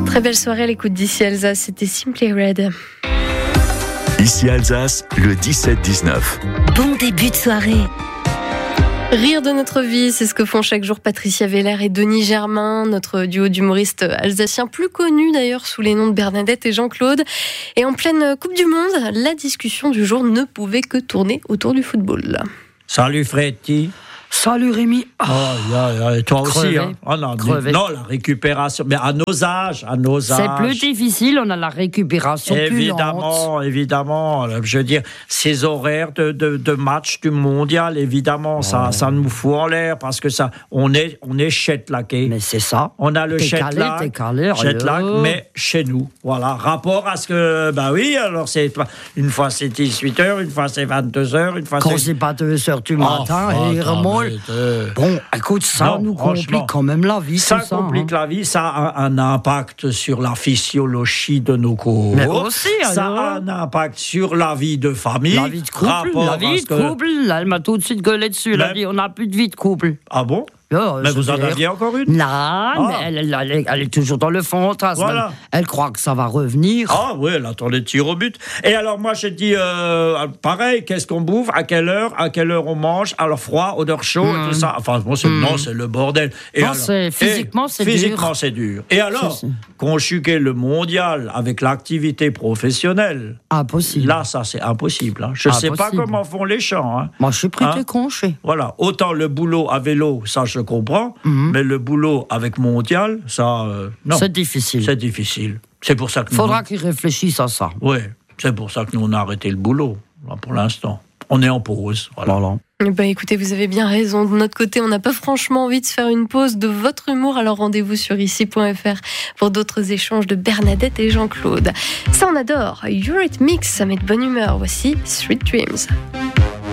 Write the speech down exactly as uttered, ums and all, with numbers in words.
Très belle soirée à l'écoute d'Ici Alsace, c'était Simply Red. Ici Alsace, le dix-sept dix-neuf. Bon début de soirée. Rire de notre vie, c'est ce que font chaque jour Patricia Veller et Denis Germain, notre duo d'humoristes alsaciens, plus connus d'ailleurs sous les noms de Bernadette et Jean-Claude. Et en pleine Coupe du Monde, la discussion du jour ne pouvait que tourner autour du football. Salut Freddy. Salut Rémi. Oh, yeah, yeah. Toi Crevé. aussi. Hein. Oh, non, non, la récupération. Mais à nos âges, à nos âges. C'est plus difficile, on a la récupération évidemment, plus lente. Évidemment, je veux dire, ces horaires de, de, de match du mondial, évidemment, oh. ça, ça nous fout en l'air parce que ça, on est, on est chetlaqué. Mais c'est ça. On a le t'es chetlac, calé, chetlac, mais chez nous. Voilà, rapport à ce que, ben oui, alors c'est, une fois c'est dix-huit heures, une fois c'est vingt-deux heures, une fois Quand c'est... c'est pas deux heures du matin, oh, et il remonte. Bon, écoute, ça non, nous complique quand même la vie. Ça, ça complique hein. la vie, ça a un impact sur la physiologie de nos corps. Mais aussi, ça alors. a un impact sur la vie de famille. La vie de couple, la vie de que... couple. Là, elle m'a tout de suite gueulé dessus. Elle a dit, on n'a plus de vie de couple. Ah bon? Oh, mais vous en aviez encore une? Non, ah. mais elle, elle, elle, est, elle est toujours dans le fantasme. Voilà. Elle, elle croit que ça va revenir. Ah oui, elle attend les tirs au but. Et alors moi, je dis, euh, pareil, qu'est-ce qu'on bouffe? À quelle heure? À quelle heure on mange? Alors froid, odeur chaud, mmh. et tout ça. Enfin, bon, c'est, mmh. non, c'est le bordel. Et non, alors, c'est, physiquement, c'est physiquement, dur. Physiquement, c'est dur. Et alors, c'est, c'est... conjuguer le mondial avec l'activité professionnelle. Impossible. Là, ça, c'est impossible. Hein. Je ne sais pas comment font les gens. Hein. Moi, je suis pris hein? de conché. Voilà. Autant le boulot à vélo, ça, je comprends. Mmh. Mais le boulot avec mondial, ça, euh, non. C'est difficile. C'est difficile. C'est pour ça que faudra nous... qu'ils réfléchissent à ça. Oui, c'est pour ça que nous, on a arrêté le boulot, là, pour l'instant. On est en pause, voilà. voilà. Bah écoutez, vous avez bien raison. De notre côté, on n'a pas franchement envie de se faire une pause de votre humour. Alors rendez-vous sur ici point f r pour d'autres échanges de Bernadette et Jean-Claude. Ça, on adore. You're It Mix, ça met de bonne humeur. Voici Sweet Dreams.